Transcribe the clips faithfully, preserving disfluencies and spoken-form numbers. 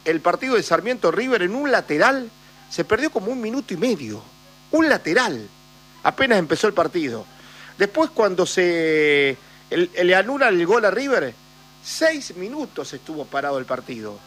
el partido de Sarmiento River en un lateral, se perdió como un minuto y medio. Un lateral. Apenas empezó el partido. Después cuando se el, le anula el gol a River, seis minutos estuvo parado el partido.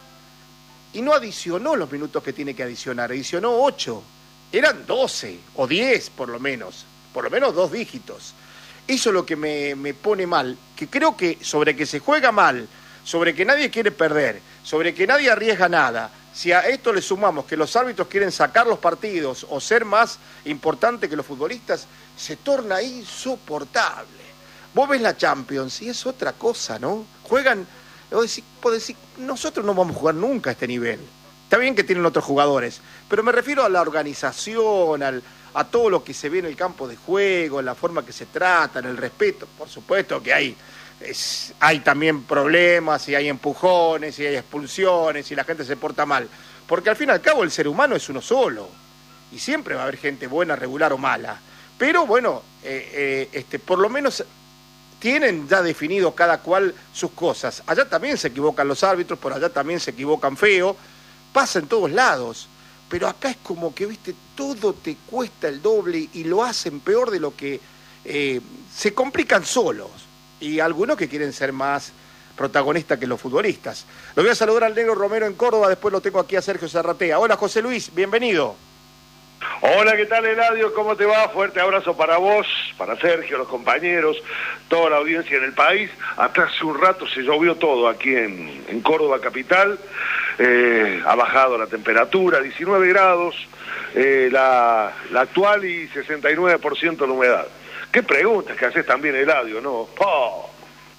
Y no adicionó los minutos que tiene que adicionar, adicionó ocho. Eran doce o diez por lo menos, por lo menos dos dígitos. Eso es lo que me, me pone mal, que creo que sobre que se juega mal, sobre que nadie quiere perder, sobre que nadie arriesga nada, si a esto le sumamos que los árbitros quieren sacar los partidos o ser más importante que los futbolistas, se torna insoportable. Vos ves la Champions y es otra cosa, ¿no? Juegan, vos decís, vos decís, nosotros no vamos a jugar nunca a este nivel. Está bien que tienen otros jugadores, pero me refiero a la organización, al, a todo lo que se ve en el campo de juego, en la forma que se tratan, el respeto. Por supuesto que hay, es, hay también problemas, y hay empujones, y hay expulsiones, y la gente se porta mal. Porque al fin y al cabo el ser humano es uno solo, y siempre va a haber gente buena, regular o mala. Pero bueno, eh, eh, este, por lo menos tienen ya definido cada cual sus cosas. Allá también se equivocan los árbitros, por allá también se equivocan feo. Pasa en todos lados, pero acá es como que, viste, todo te cuesta el doble y lo hacen peor de lo que eh, se complican solos. Y algunos que quieren ser más protagonistas que los futbolistas. Lo voy a saludar al negro Romero en Córdoba, después lo tengo aquí a Sergio Zarratea. Hola José Luis, bienvenido. Hola, ¿qué tal Eladio? ¿Cómo te va? Fuerte abrazo para vos, para Sergio, los compañeros, toda la audiencia en el país. Hasta hace un rato se llovió todo aquí en, en Córdoba capital, eh, ha bajado la temperatura, diecinueve grados, eh, la, la actual y sesenta y nueve por ciento la humedad. ¿Qué preguntas que haces también Eladio, no? ¡Oh!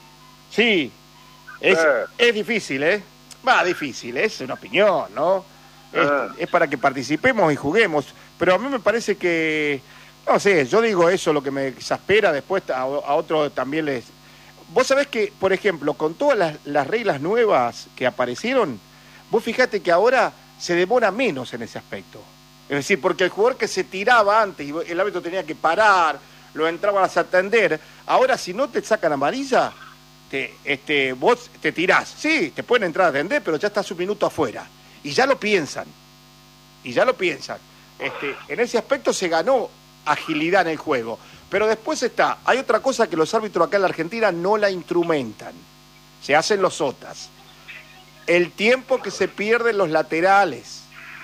Sí, es, eh. es difícil, ¿eh? Va, difícil, es una opinión, ¿no? Es, eh. es para que participemos y juguemos. Pero a mí me parece que, no sé, yo digo eso, lo que me exaspera después a, a otros también les... Vos sabés que, por ejemplo, con todas las, las reglas nuevas que aparecieron, vos fijate que ahora se demora menos en ese aspecto. Es decir, porque el jugador que se tiraba antes y el árbitro tenía que parar, lo entraban a atender, ahora si no te sacan amarilla, te, este, vos te tirás. Sí, te pueden entrar a atender, pero ya estás un minuto afuera. Y ya lo piensan. Y ya lo piensan. Este, en ese aspecto se ganó agilidad en el juego. Pero después está, hay otra cosa que los árbitros acá en la Argentina no la instrumentan. Se hacen los sotas. El tiempo que se pierde en los laterales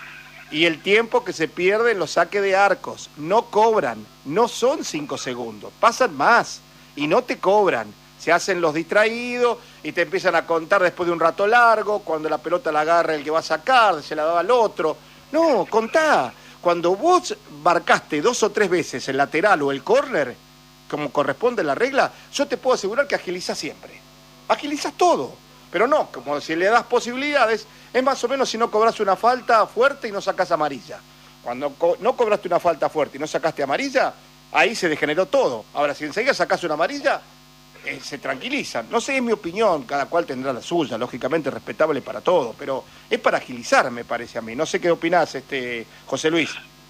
y el tiempo que se pierde en los saques de arcos. No cobran, no son cinco segundos, pasan más y no te cobran. Se hacen los distraídos y te empiezan a contar después de un rato largo, cuando la pelota la agarra el que va a sacar, se la daba al otro. No, contá. Cuando vos marcaste dos o tres veces el lateral o el córner, como corresponde a la regla, yo te puedo asegurar que agilizás siempre. Agilizás todo. Pero no, como si le das posibilidades, es más o menos si no cobras una falta fuerte y no sacás amarilla. Cuando co- no cobraste una falta fuerte y no sacaste amarilla, ahí se degeneró todo. Ahora, si enseguida sacás una amarilla, eh, se tranquilizan. No sé, es mi opinión, cada cual tendrá la suya, lógicamente respetable para todo, pero es para agilizar, me parece a mí. No sé qué opinás, este, José Luis.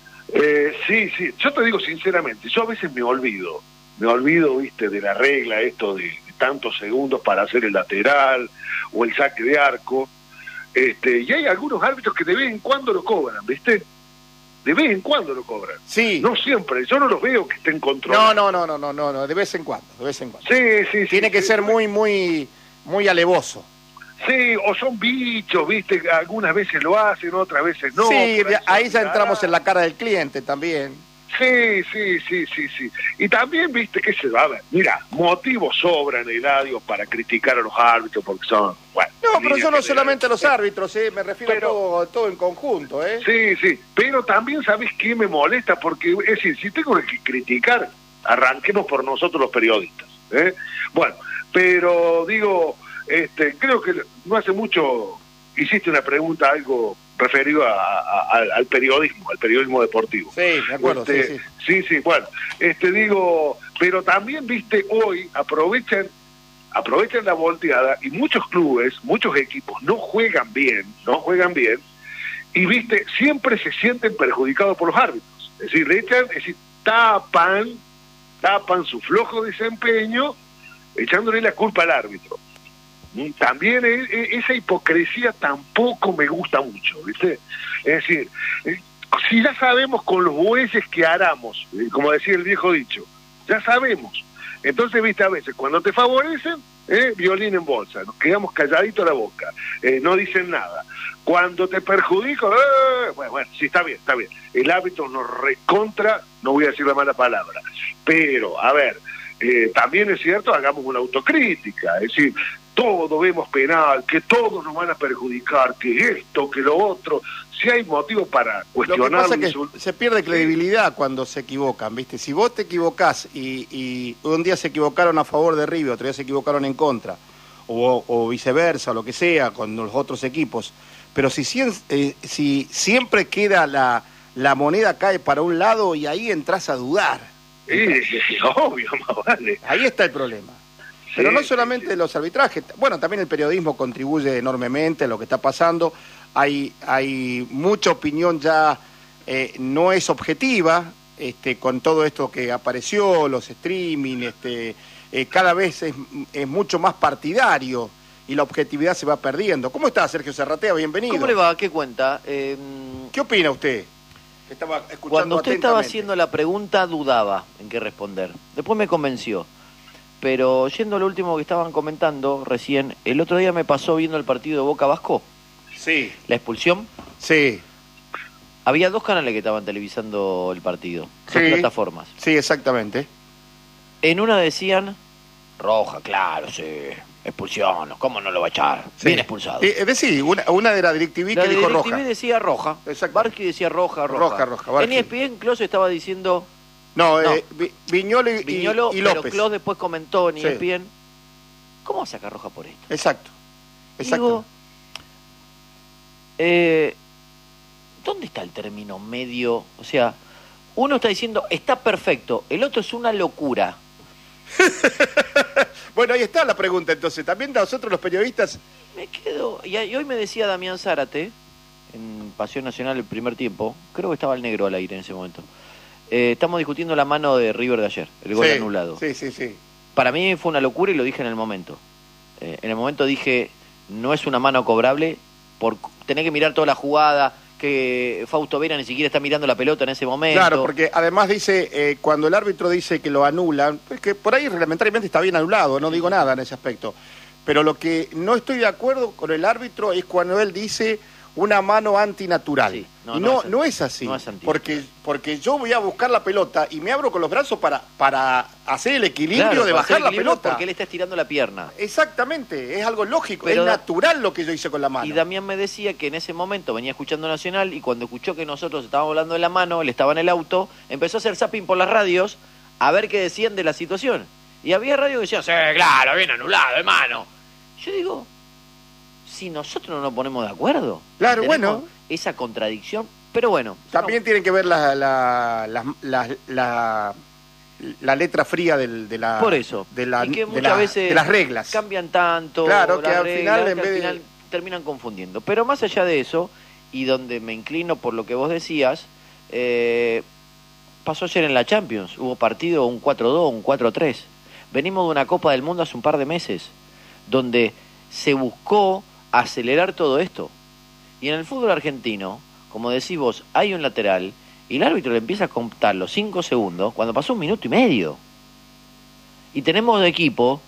Eh, sí, sí, yo te digo sinceramente, yo a veces me olvido, me olvido, viste, de la regla, esto de, de tantos segundos para hacer el lateral o el saque de arco, este, y hay algunos árbitros que de vez en cuando lo cobran, viste, de vez en cuando lo cobran. Sí. No siempre, yo no los veo que estén controlados. No, no, no, no, no, no, de vez en cuando, de vez en cuando. Sí, sí, sí. Tiene que sí, ser sí. muy, muy, muy alevoso. Sí, o son bichos, viste, algunas veces lo hacen, otras veces no. Sí, ahí, de- ahí ya se entramos olvidará. en la cara del cliente también. Sí, sí, sí, sí, sí. Y también, viste, que se va a ver. Mira, motivos sobran, Eladio, para criticar a los árbitros porque son, bueno... No, pero líneas yo no generales. solamente a los árbitros, ¿eh? Me refiero Pero- a todo, todo en conjunto, ¿eh? Sí, sí, pero también, ¿sabes qué me molesta? Porque, es decir, si tengo que criticar, arranquemos por nosotros los periodistas, ¿eh? Bueno, pero digo, este, creo que no hace mucho hiciste una pregunta, algo referido a, a- a- al periodismo, al periodismo deportivo. Sí, de acuerdo, Este, sí, sí. sí, sí, bueno, este digo, pero también, viste, hoy aprovechan aprovechan la volteada y muchos clubes, muchos equipos no juegan bien, no juegan bien, y viste, siempre se sienten perjudicados por los árbitros. Es decir, le echan, es decir, tapan, tapan su flojo desempeño, echándole la culpa al árbitro. También es, es, esa hipocresía tampoco me gusta mucho, ¿viste? Es decir, si ya sabemos con los bueyes que aramos, como decía el viejo dicho, ya sabemos. Entonces, viste, a veces cuando te favorecen, eh, violín en bolsa, nos quedamos calladitos a la boca, eh, no dicen nada. Cuando te perjudico, eh, bueno, bueno, sí, está bien, está bien. El árbitro nos recontra, no voy a decir la mala palabra, pero, a ver, eh, también es cierto, hagamos una autocrítica, es decir, todo vemos penal, que todos nos van a perjudicar, que esto, que lo otro. Si hay motivo para cuestionar... Lo que pasa es que su... se pierde credibilidad cuando se equivocan, ¿viste? Si vos te equivocás y, y un día se equivocaron a favor de River, otro día se equivocaron en contra, o, o viceversa, o lo que sea, con los otros equipos, pero si, eh, si siempre queda la, la moneda cae para un lado y ahí entras a dudar. Sí, sí, sí, obvio, más vale. Ahí está el problema. Pero no solamente de los arbitrajes, bueno, también el periodismo contribuye enormemente a lo que está pasando. Hay, hay mucha opinión ya, eh, no es objetiva, este, con todo esto que apareció, los streaming, este, eh, cada vez es, es mucho más partidario y la objetividad se va perdiendo. ¿Cómo está, Sergio Serratea? Bienvenido. ¿Cómo le va? ¿Qué cuenta? Eh, ¿Qué opina usted? Estaba escuchando Cuando usted estaba atentamente. haciendo la pregunta, dudaba en qué responder. Después me convenció. Pero yendo a lo último que estaban comentando recién, el otro día me pasó viendo el partido de Boca Vasco. Sí. La expulsión. Sí. Había dos canales que estaban televisando el partido. Dos Sí. plataformas. Sí, exactamente. En una decían, roja, claro, sí, expulsión, ¿cómo no lo va a echar? Sí. Bien expulsado. Eh, es decir, una, una de la DirecTV La que de dijo DirecTV roja. decía roja. Exacto. Barqui decía roja, roja. Roja, roja, Barqui. En E S P N Close estaba diciendo... No, No. Eh, Vi- Viñolo y, Viñolo, y, y pero López. Clos después comentó en Sí. E S P N, ¿cómo va a sacar roja por esto? Exacto. Exacto. Digo, eh, ¿dónde está el término medio? O sea, uno está diciendo, está perfecto, el otro es una locura. Bueno, ahí está la pregunta entonces. También nosotros los periodistas... Me quedo, y, y hoy me decía Damián Zárate, en Pasión Nacional el primer tiempo, creo que estaba el negro al aire en ese momento, eh, estamos discutiendo la mano de River de ayer, el gol Sí, anulado. Sí, sí, sí. Para mí fue una locura y lo dije en el momento. Eh, en el momento dije, no es una mano cobrable por tener que mirar toda la jugada, que Fausto Vera ni siquiera está mirando la pelota en ese momento. Claro, porque además dice, eh, cuando el árbitro dice que lo anulan, pues que por ahí reglamentariamente está bien anulado, no digo nada en ese aspecto. Pero lo que no estoy de acuerdo con el árbitro es cuando él dice una mano antinatural. Sí, no, y no no, es no es así. no es antinatural. porque, porque yo voy a buscar la pelota y me abro con los brazos para, para hacer el equilibrio Claro, de para hacer bajar la equilibrio pelota. porque él está estirando la pierna. Exactamente, es algo lógico, Pero es da- natural lo que yo hice con la mano. Y Damián me decía que en ese momento venía escuchando Nacional y cuando escuchó que nosotros estábamos hablando de la mano, él estaba en el auto, empezó a hacer zapping por las radios a ver qué decían de la situación. Y había radios que decían, sí, claro, bien anulado, hermano. Yo digo, si nosotros no nos ponemos de acuerdo, Claro, tenemos bueno. esa contradicción, pero bueno. También no, tienen que ver la, la, la, la, la, la letra fría del, de, la, por eso. de, la, y que de, muchas la- veces de las reglas. cambian tanto, Claro, que las al reglas, final, que en al vez de- final terminan confundiendo. Pero más allá de eso, y donde me inclino por lo que vos decías, eh, pasó ayer en la Champions, hubo partido un cuatro dos, un cuatro tres. Venimos de una Copa del Mundo hace un par de meses, donde se buscó acelerar todo esto. Y en el fútbol argentino, como decís vos, hay un lateral y el árbitro le empieza a contar los cinco segundos cuando pasó un minuto y medio. Y tenemos de equipo,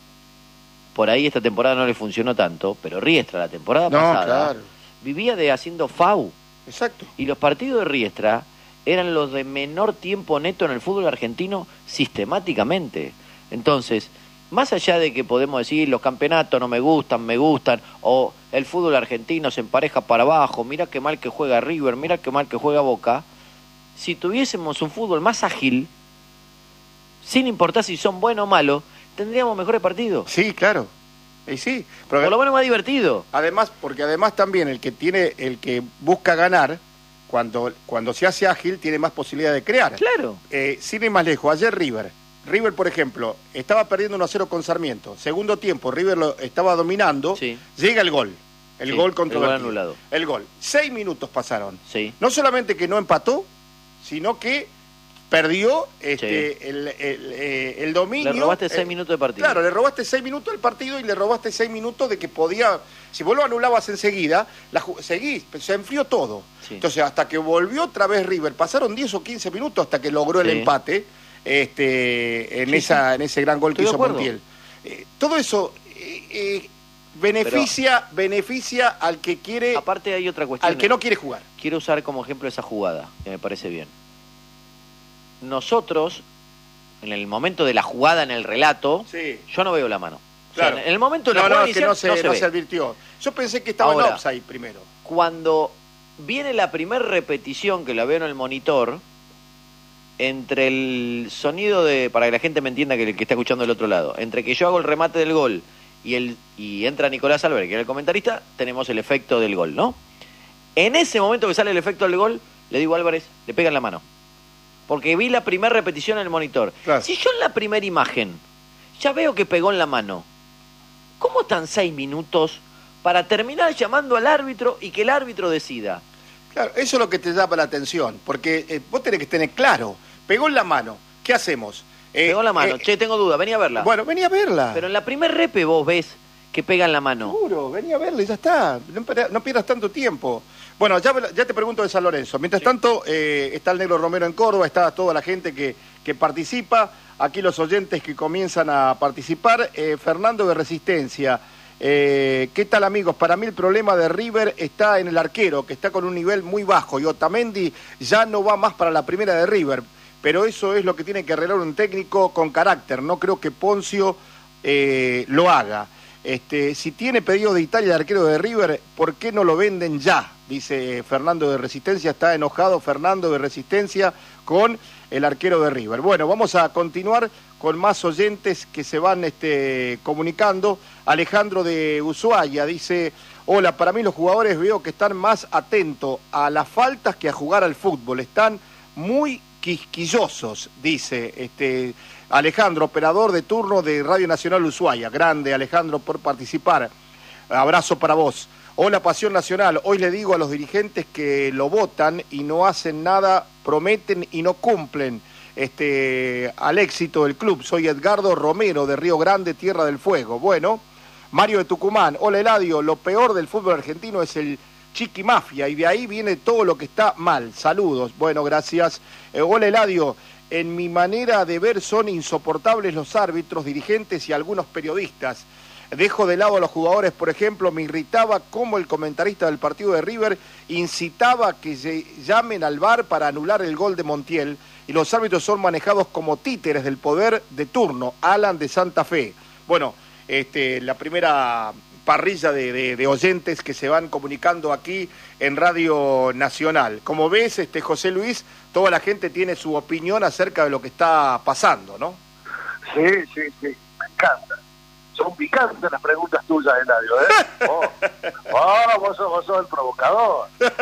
por ahí esta temporada no le funcionó tanto, pero Riestra la temporada No, pasada claro. vivía de haciendo F A U. Exacto. Y los partidos de Riestra eran los de menor tiempo neto en el fútbol argentino sistemáticamente. Entonces, más allá de que podemos decir los campeonatos no me gustan, me gustan, o el fútbol argentino se empareja para abajo, mira qué mal que juega River, mira qué mal que juega Boca, si tuviésemos un fútbol más ágil, sin importar si son buenos o malos, tendríamos mejores partidos. Sí, claro. Y sí. Pero Por lo menos más divertido. además, porque además también el que tiene, el que busca ganar, cuando, cuando se hace ágil, tiene más posibilidad de crear. Claro. Eh, sin ir más lejos, ayer River. River, por ejemplo, estaba perdiendo uno a cero con Sarmiento. Segundo tiempo, River lo estaba dominando. Sí. Llega el gol. El Sí, gol el controvertido. gol anulado. El gol. Seis minutos pasaron. Sí. No solamente que no empató, sino que perdió este, Sí. el, el, eh, el dominio. Le robaste seis eh, minutos de partido. Claro, le robaste seis minutos del partido y le robaste seis minutos de que podía... Si vos lo anulabas enseguida, la, ju- seguís, se enfrió todo. Sí. Entonces, hasta que volvió otra vez River, pasaron diez o quince minutos hasta que logró el Sí. empate este, en, Sí, esa, en ese gran gol Estoy que de hizo acuerdo. Montiel. Eh, todo eso eh, eh, beneficia, beneficia al que quiere, Aparte hay otra cuestión. al que no quiere jugar. Quiero usar como ejemplo esa jugada, que me parece bien. Nosotros, en el momento de la jugada, en el relato, Sí. yo no veo la mano. O sea, Claro. en el momento de la No, jugada no, que inicial no se, no se no ve. se advirtió. Yo pensé que estaba Ahora, en offside primero. Cuando viene la primera repetición, que la veo en el monitor, entre el sonido de, para que la gente me entienda que, que está escuchando del otro lado, entre que yo hago el remate del gol y el y entra Nicolás Álvarez, que era el comentarista, tenemos el efecto del gol, ¿no? En ese momento que sale el efecto del gol, le digo a Álvarez, le pegan la mano. Porque vi la primera repetición en el monitor. Claro. Si yo en la primera imagen ya veo que pegó en la mano, ¿cómo están seis minutos para terminar llamando al árbitro y que el árbitro decida? Claro, eso es lo que te llama la atención, porque eh, vos tenés que tener claro, pegó en la mano, ¿qué hacemos? Eh, Pegó en la mano, eh, che, tengo duda, vení a verla. Bueno, vení a verla. Pero en la primer repe vos ves que pega en la mano. Seguro, vení a verla y ya está, no, per- no pierdas tanto tiempo. Bueno, ya, ya te pregunto de San Lorenzo. Mientras Sí. tanto, eh, está el Negro Romero en Córdoba, está toda la gente que, que participa, aquí los oyentes que comienzan a participar. Eh, Fernando de Resistencia, eh, ¿qué tal amigos? Para mí el problema de River está en el arquero, que está con un nivel muy bajo, y Otamendi ya no va más para la primera de River, pero eso es lo que tiene que arreglar un técnico con carácter, no creo que Poncio eh, lo haga. Este, si tiene pedido de Italia el arquero de River, ¿por qué no lo venden ya? Dice Fernando de Resistencia, está enojado Fernando de Resistencia con el arquero de River. Bueno, vamos a continuar con más oyentes que se van este, comunicando. Alejandro de Ushuaia dice, hola, para mí los jugadores veo que están más atentos a las faltas que a jugar al fútbol, están muy quisquillosos, dice este Alejandro, operador de turno de Radio Nacional Ushuaia. Grande, Alejandro, por participar. Abrazo para vos. Hola, Pasión Nacional. Hoy le digo a los dirigentes que lo votan y no hacen nada, prometen y no cumplen este, al éxito del club. Soy Edgardo Romero, de Río Grande, Tierra del Fuego. Bueno, Mario de Tucumán. Hola, Eladio. Lo peor del fútbol argentino es el Chiqui Mafia y de ahí viene todo lo que está mal. Saludos. Bueno, gracias. Eh, hola, Eladio. En mi manera de ver son insoportables los árbitros, dirigentes y algunos periodistas. Dejo de lado a los jugadores, por ejemplo, me irritaba cómo el comentarista del partido de River incitaba que se llamen al V A R para anular el gol de Montiel y los árbitros son manejados como títeres del poder de turno. Alan de Santa Fe. Bueno, este, la primera parrilla de, de, de oyentes que se van comunicando aquí en Radio Nacional. Como ves, este José Luis, toda la gente tiene su opinión acerca de lo que está pasando, ¿no? Sí, sí, sí, me encanta. Son picantes las preguntas tuyas, Eladio, ¿eh? Oh, oh vos, sos, vos sos el provocador.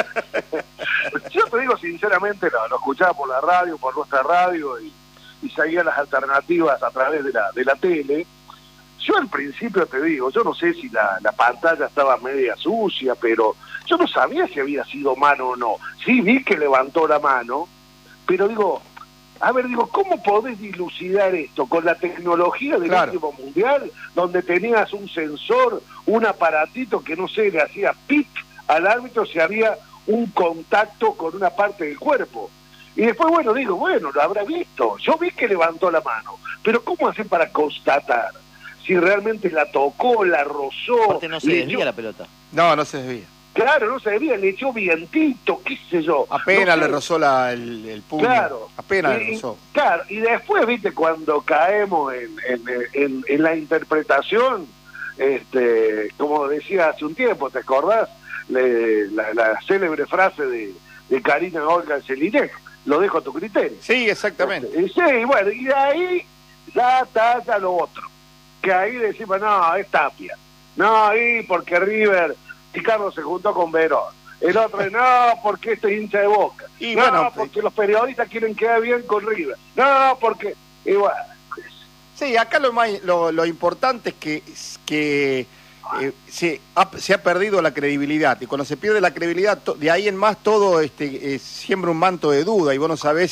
Yo te digo sinceramente, lo, lo escuchaba por la radio, por nuestra radio, y, y seguía las alternativas a través de la, de la tele. Yo al principio te digo, yo no sé si la, la pantalla estaba media sucia, pero yo no sabía si había sido mano o no. Sí vi que levantó la mano, pero digo... A ver, digo, ¿cómo podés dilucidar esto? Con la tecnología del Claro. último mundial, donde tenías un sensor, un aparatito que no sé, le hacía pic al árbitro si había un contacto con una parte del cuerpo. Y después, bueno, digo, bueno, lo habrá visto. Yo vi que levantó la mano, pero ¿cómo hacen para constatar si realmente la tocó, la rozó? Aparte no se le desvía echó- la pelota. No, no se desvía. Claro, no se debía, le echó vientito, qué sé yo. Apenas No sé. le rozó la, el, el puño. Claro. Apenas y, le rozó. Claro, y después, viste, cuando caemos en, en, en, en la interpretación, este, como decía hace un tiempo, ¿te acordás? Le- la, la célebre frase de, de Karina Olga Jelinek, lo dejo a tu criterio. Sí, exactamente. Y sí, bueno, y de ahí ya talla lo otro. Que ahí decimos, no, es Tapia. No, ahí porque River, y Carlos se juntó con Verón. El otro, no, porque este es hincha de Boca. Y no, bueno, porque los periodistas quieren quedar bien con River. No, porque... Y bueno, Sí, acá lo, más, lo, lo importante es que, que eh, se, ha, se ha perdido la credibilidad. Y cuando se pierde la credibilidad, to, de ahí en más todo este, eh, siembra un manto de duda y vos no sabés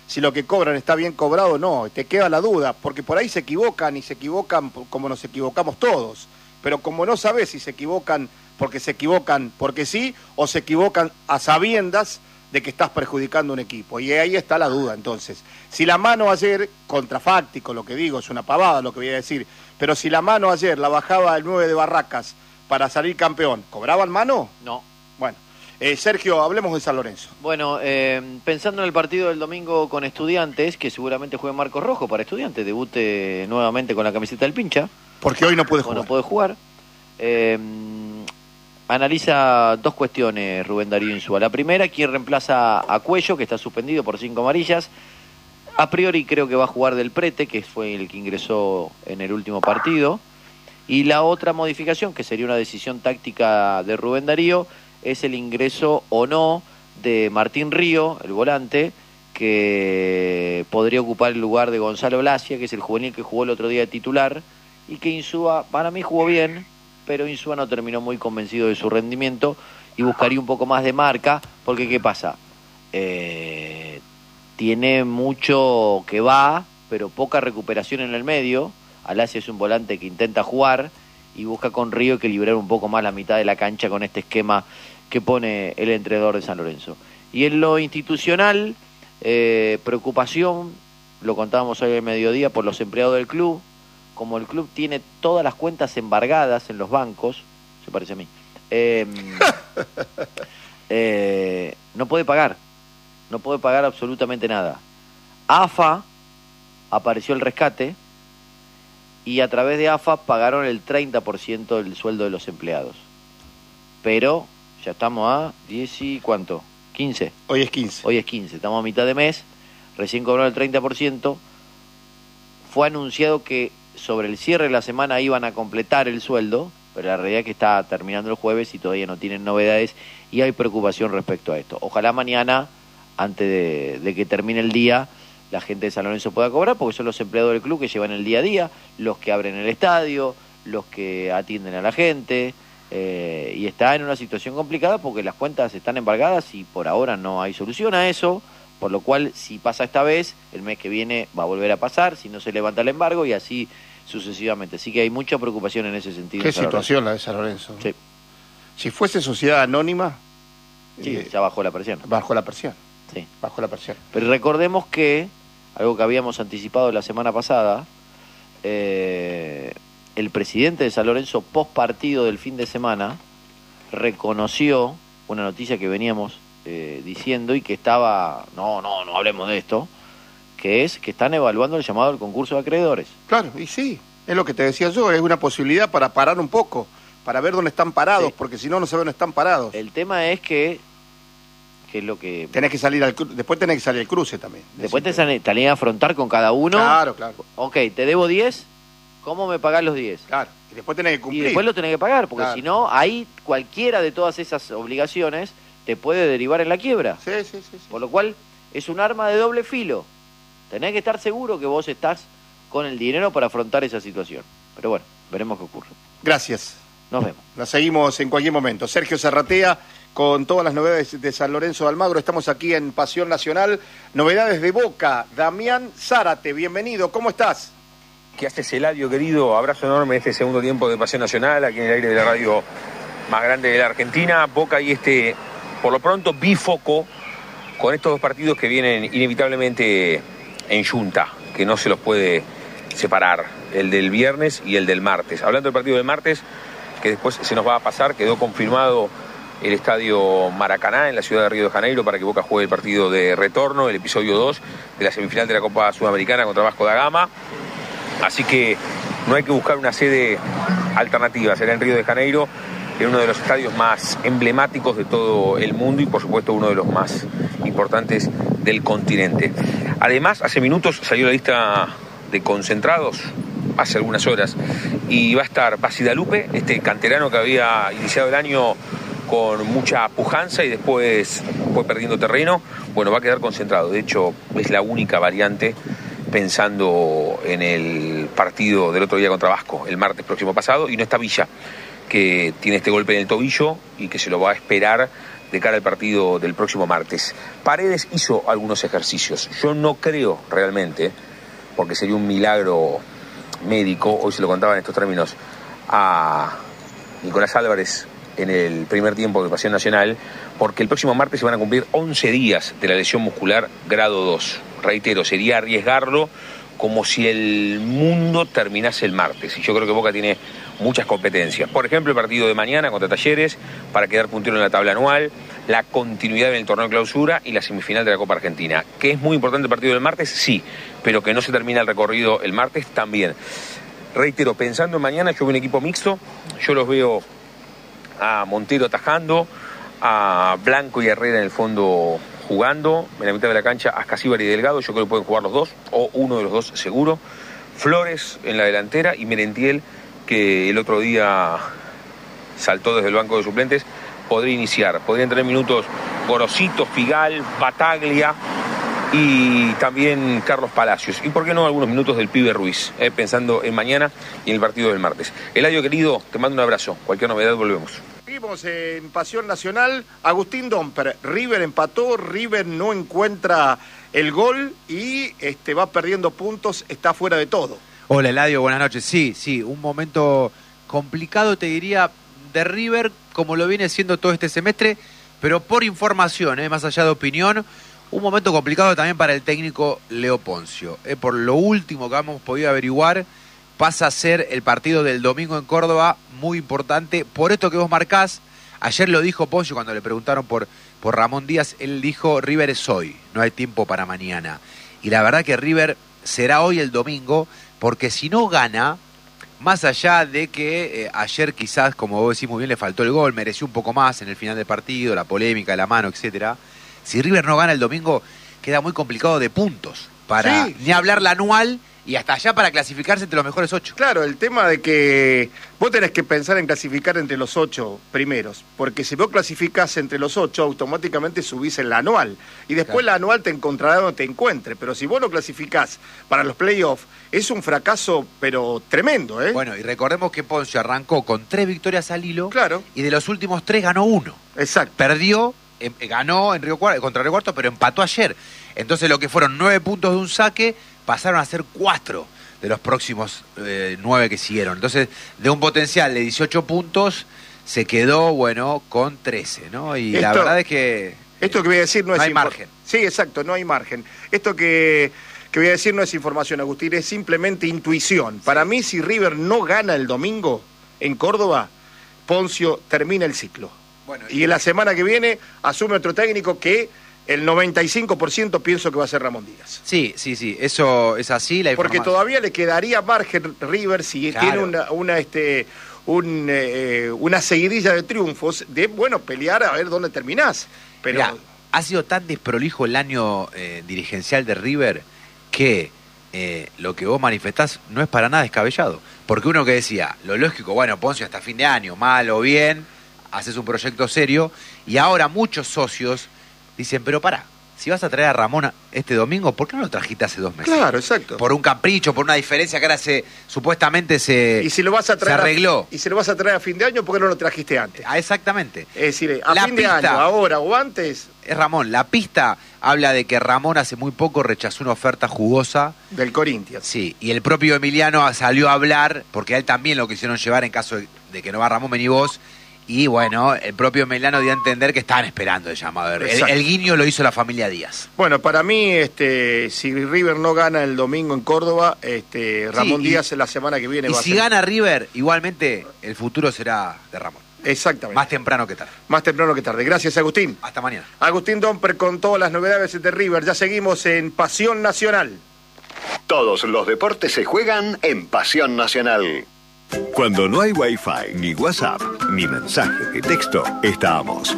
si lo que cobran está bien cobrado o no, te queda la duda, porque por ahí se equivocan y se equivocan como nos equivocamos todos, pero como no sabes si se equivocan porque se equivocan porque sí, o se equivocan a sabiendas de que estás perjudicando a un equipo, y ahí está la duda. Entonces, si la mano ayer, contrafáctico lo que digo, es una pavada lo que voy a decir, pero si la mano ayer la bajaba el nueve de Barracas para salir campeón, ¿cobraban mano? No. Bueno, eh, Sergio, hablemos de San Lorenzo. Bueno, eh, pensando en el partido del domingo con Estudiantes, que seguramente juegue Marcos Rojo para Estudiantes, debute nuevamente con la camiseta del pincha. Porque hoy no puede jugar. No puede jugar. Eh, analiza dos cuestiones Rubén Darío Insúa. La primera, ¿quién reemplaza a Cuello, que está suspendido por cinco amarillas? A priori creo que va a jugar Del Prete, que fue el que ingresó en el último partido. Y la otra modificación, que sería una decisión táctica de Rubén Darío, es el ingreso o no de Martín Río, el volante, que podría ocupar el lugar de Gonzalo Blasia, que es el juvenil que jugó el otro día de titular, y que Insúa, para mí jugó bien, pero Insúa no terminó muy convencido de su rendimiento y buscaría un poco más de marca, porque ¿qué pasa? Eh, tiene mucho que va, pero poca recuperación en el medio. Alacia es un volante que intenta jugar y busca con Río equilibrar un poco más la mitad de la cancha con este esquema que pone el entrenador de San Lorenzo. Y en lo institucional, eh, preocupación, lo contábamos hoy al mediodía, por los empleados del club. Como el club tiene todas las cuentas embargadas en los bancos, se parece a mí, eh, eh, no puede pagar, no puede pagar absolutamente nada. A F A apareció el rescate y a través de A F A pagaron el treinta por ciento del sueldo de los empleados. Pero ya estamos a diez y ¿cuánto? quince. Hoy es quince. Hoy es quince, estamos a mitad de mes, recién cobraron el treinta por ciento. Fue anunciado que sobre el cierre de la semana iban a completar el sueldo, pero la realidad es que está terminando el jueves y todavía no tienen novedades y hay preocupación respecto a esto. Ojalá mañana, antes de, de que termine el día, la gente de San Lorenzo pueda cobrar, porque son los empleados del club que llevan el día a día, los que abren el estadio, los que atienden a la gente, eh, y está en una situación complicada porque las cuentas están embargadas y por ahora no hay solución a eso. Por lo cual, si pasa esta vez, el mes que viene va a volver a pasar, si no se levanta el embargo y así sucesivamente. Así que hay mucha preocupación en ese sentido. Qué situación la de San Lorenzo. Sí. Si fuese sociedad anónima... Sí, eh, ya bajó la presión. Bajó la presión. Sí. Bajó la presión. Pero recordemos que, algo que habíamos anticipado la semana pasada, eh, el presidente de San Lorenzo, post partido del fin de semana, reconoció una noticia que veníamos Eh, diciendo y que estaba, no, no, no hablemos de esto, que es que están evaluando el llamado al concurso de acreedores. Claro, y sí, es lo que te decía yo, es una posibilidad para parar un poco, para ver dónde están parados, sí. Porque si no, no se ven dónde están parados. El tema es que, que es lo que... Tenés que salir al cru- después tenés que salir al cruce también. Después te salen a afrontar con cada uno. Claro, claro. Ok, te debo diez, ¿cómo me pagás los diez? Claro, y después tenés que cumplir. Y después lo tenés que pagar, porque claro. Si no, ahí cualquiera de todas esas obligaciones te puede derivar en la quiebra. Sí, sí, sí, sí. Por lo cual, es un arma de doble filo. Tenés que estar seguro que vos estás con el dinero para afrontar esa situación. Pero bueno, veremos qué ocurre. Gracias. Nos vemos. Nos seguimos en cualquier momento. Sergio Zarratea, con todas las novedades de San Lorenzo de Almagro. Estamos aquí en Pasión Nacional. Novedades de Boca. Damián Zárate, bienvenido. ¿Cómo estás? ¿Qué haces, Eladio, querido? Abrazo enorme en este segundo tiempo de Pasión Nacional, aquí en el aire de la radio más grande de la Argentina. Boca y este... por lo pronto, bifoco con estos dos partidos que vienen inevitablemente en yunta, que no se los puede separar, el del viernes y el del martes. Hablando del partido del martes, que después se nos va a pasar, quedó confirmado el estadio Maracaná en la ciudad de Río de Janeiro para que Boca juegue el partido de retorno, el episodio dos de la semifinal de la Copa Sudamericana contra Vasco da Gama. Así que no hay que buscar una sede alternativa, será en Río de Janeiro, en uno de los estadios más emblemáticos de todo el mundo y por supuesto uno de los más importantes del continente. Además, hace minutos salió la lista de concentrados, hace algunas horas, y va a estar Basidalupe, este canterano que había iniciado el año con mucha pujanza y después fue perdiendo terreno. Bueno, va a quedar concentrado, de hecho es la única variante pensando en el partido del otro día contra Vasco, el martes próximo pasado, y no está Villa, que tiene este golpe en el tobillo y que se lo va a esperar de cara al partido del próximo martes. Paredes hizo algunos ejercicios. Yo no creo realmente, porque sería un milagro médico, hoy se lo contaba en estos términos a Nicolás Álvarez en el primer tiempo de Pasión Nacional, porque el próximo martes se van a cumplir once días de la lesión muscular grado dos. Reitero, sería arriesgarlo como si el mundo terminase el martes. Y yo creo que Boca tiene muchas competencias. Por ejemplo, el partido de mañana contra Talleres, para quedar puntero en la tabla anual, la continuidad en el torneo de clausura y la semifinal de la Copa Argentina. ¿Que es muy importante el partido del martes? Sí, pero que no se termina el recorrido el martes también. Reitero, pensando en mañana, yo veo un equipo mixto, yo los veo a Montero atajando, a Blanco y Herrera en el fondo jugando, en la mitad de la cancha Ascasíbar y Delgado, yo creo que pueden jugar los dos, o uno de los dos seguro, Flores en la delantera y Merentiel, que el otro día saltó desde el banco de suplentes, podría iniciar, podrían tener minutos Gorosito, Figal, Bataglia y también Carlos Palacios, y por qué no algunos minutos del pibe Ruiz, eh, pensando en mañana y en el partido del martes. Eladio querido, te mando un abrazo, cualquier novedad volvemos. Seguimos en Pasión Nacional. Agustín Domper, River empató, River no encuentra el gol y este, va perdiendo puntos, está fuera de todo. Hola Eladio, buenas noches. Sí, sí, un momento complicado, te diría, de River, como lo viene siendo todo este semestre, pero por información, eh, más allá de opinión, un momento complicado también para el técnico Leo Poncio. Eh, por lo último que hemos podido averiguar, pasa a ser el partido del domingo en Córdoba muy importante. Por esto que vos marcás, ayer lo dijo Poncio cuando le preguntaron por, por Ramón Díaz, él dijo, River es hoy, no hay tiempo para mañana. Y la verdad que River será hoy el domingo, porque si no gana, más allá de que eh, ayer quizás, como vos decís muy bien, le faltó el gol, mereció un poco más en el final del partido, la polémica, la mano, etcétera. Si River no gana el domingo, queda muy complicado de puntos, para sí, ni sí. hablar la anual, y hasta allá para clasificarse entre los mejores ocho. Claro, el tema de que vos tenés que pensar en clasificar entre los ocho primeros, porque si vos clasificás entre los ocho, automáticamente subís en la anual, y después claro. La anual te encontrará donde te encuentre, pero si vos no clasificás para los playoffs, es un fracaso, pero tremendo, ¿eh? Bueno, y recordemos que Poncio arrancó con tres victorias al hilo, claro. Y de los últimos tres ganó uno. Exacto. Perdió, eh, ganó en Río Cuarto, contra Río Cuarto, pero empató ayer. Entonces lo que fueron nueve puntos de un saque, pasaron a ser cuatro de los próximos eh, nueve que siguieron. Entonces, de un potencial de dieciocho puntos, se quedó, bueno, con trece, ¿no? Y esto, la verdad es que... Esto que voy a decir no, no es... hay infor- margen. Sí, exacto, no hay margen. Esto que, que voy a decir no es información, Agustín, es simplemente intuición. Sí. Para mí, si River no gana el domingo en Córdoba, Poncio termina el ciclo. Bueno, y en la semana que viene asume otro técnico que... El noventa y cinco por ciento pienso que va a ser Ramón Díaz. Sí, sí, sí, eso es así. La Porque todavía le quedaría margen River si claro. tiene una, una, este, un, eh, una seguidilla de triunfos de, bueno, pelear a ver dónde terminás. Pero Mirá, ha sido tan desprolijo el año eh, dirigencial de River que eh, lo que vos manifestás no es para nada descabellado. Porque uno que decía, lo lógico, bueno, Poncio hasta fin de año, mal o bien, haces un proyecto serio, y ahora muchos socios dicen, pero pará, si vas a traer a Ramón este domingo, ¿por qué no lo trajiste hace dos meses? Claro, exacto. Por un capricho, por una diferencia que ahora se, supuestamente se, y si lo vas a traer se arregló. A, y si lo vas a traer a fin de año, ¿por qué no lo trajiste antes? Ah, exactamente. Es decir, a la fin pista, de año, ahora o antes... Es Ramón, la pista habla de que Ramón hace muy poco rechazó una oferta jugosa. Del Corinthians. Sí, y el propio Emiliano salió a hablar, porque a él también lo quisieron llevar en caso de, de que no va Ramón, vení vos. Y bueno, el propio Melano dio a entender que estaban esperando el llamado. El, el guiño lo hizo la familia Díaz. Bueno, para mí, este, si River no gana el domingo en Córdoba, este, Ramón sí, y, Díaz la semana que viene y va si a ser... gana River, igualmente el futuro será de Ramón. Exactamente. Más temprano que tarde. Más temprano que tarde. Gracias, Agustín. Hasta mañana. Agustín Domper con todas las novedades de River. Ya seguimos en Pasión Nacional. Todos los deportes se juegan en Pasión Nacional. Cuando no hay Wi-Fi, ni WhatsApp, ni mensaje de texto, estamos.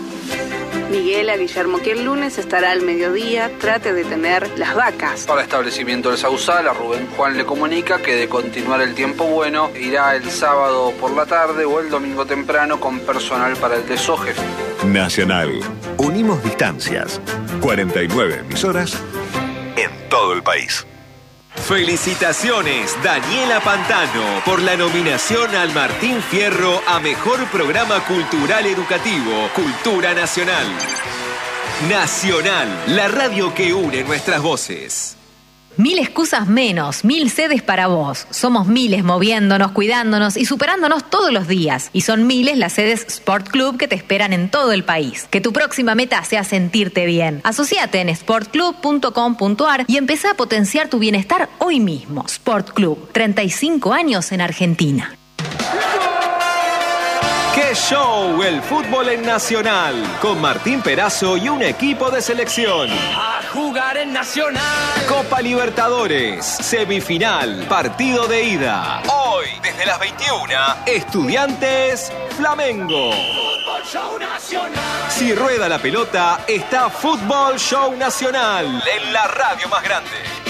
Miguel a Guillermo que el lunes estará al mediodía, trate de tener las vacas. Para establecimiento del Sausal, a Rubén Juan le comunica que de continuar el tiempo bueno, irá el sábado por la tarde o el domingo temprano con personal para el desoje. Nacional. Unimos distancias. cuarenta y nueve emisoras en todo el país. Felicitaciones, Daniela Pantano, por la nominación al Martín Fierro a Mejor Programa Cultural Educativo, Cultura Nacional. Nacional, la radio que une nuestras voces. Mil excusas menos, mil sedes para vos. Somos miles moviéndonos, cuidándonos y superándonos todos los días. Y son miles las sedes Sport Club que te esperan en todo el país. Que tu próxima meta sea sentirte bien. Asociate en sport club punto com punto a r y empezá a potenciar tu bienestar hoy mismo. Sport Club, treinta y cinco años en Argentina. ¡Qué show! El fútbol en Nacional, con Martín Perazo y un equipo de selección. A jugar en Nacional. Copa Libertadores, semifinal, partido de ida. Hoy, desde las veintiuna, Estudiantes Flamengo. Fútbol Show Nacional. Si rueda la pelota, está Fútbol Show Nacional, en la radio más grande.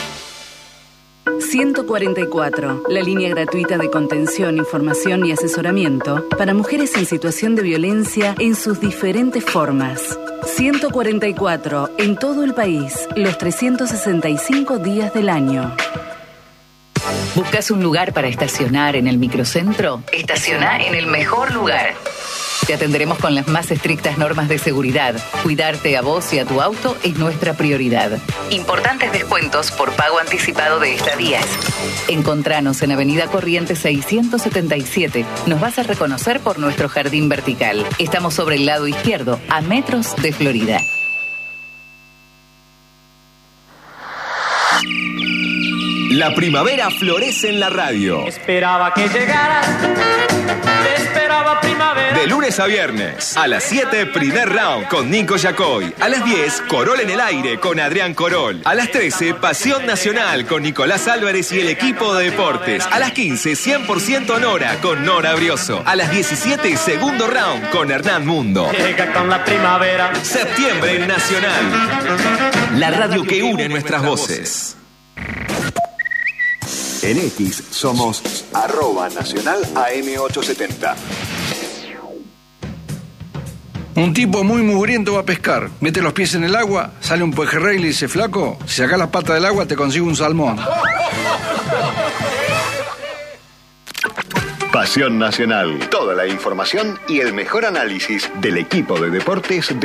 ciento cuarenta y cuatro, la línea gratuita de contención, información y asesoramiento para mujeres en situación de violencia en sus diferentes formas. ciento cuarenta y cuatro, en todo el país, los trescientos sesenta y cinco días del año. ¿Buscas un lugar para estacionar en el microcentro? Estaciona en el mejor lugar. Te atenderemos con las más estrictas normas de seguridad. Cuidarte a vos y a tu auto es nuestra prioridad. Importantes descuentos por pago anticipado de estadías. Encontranos en Avenida Corrientes seiscientos setenta y siete. Nos vas a reconocer por nuestro jardín vertical. Estamos sobre el lado izquierdo, a metros de Florida. La primavera florece en la radio. Esperaba que llegaras. Esperaba primavera. De lunes a viernes, a las siete, primer round con Nico Yacoy. A las diez, Corol en el aire con Adrián Corol. A las trece, Pasión Nacional con Nicolás Álvarez y el equipo de deportes. A las quince, cien por ciento Nora con Nora Brioso. A las diecisiete, segundo round con Hernán Mundo. Llega con la primavera. Septiembre en Nacional. La radio que une nuestras voces. En X somos arroba nacional A M ochocientos setenta. Un tipo muy mugriento va a pescar. Mete los pies en el agua, sale un pejerrey y le dice: flaco, si sacás las patas del agua te consigo un salmón. Pasión Nacional. Toda la información y el mejor análisis del equipo de deportes de